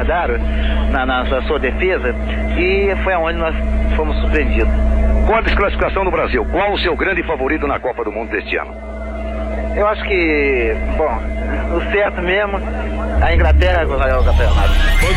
guardaram na sua defesa, e foi aonde nós fomos surpreendidos. Com a desclassificação do Brasil, qual o seu grande favorito na Copa do Mundo deste ano? Eu acho que, bom, o certo mesmo, a Inglaterra vai ganhar o campeonato.